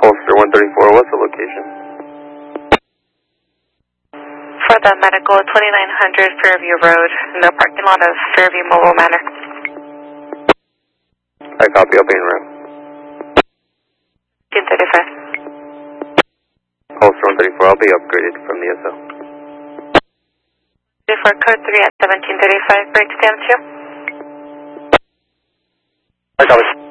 Holster 134, what's the location? For the medical, 2900 Fairview Road, in the parking lot of Fairview Mobile Manor. I copy, I'll be en route. 1735. Holster 134, I'll be upgraded from the SO. 34 code 3 at 1735, break to dam 2. I copy.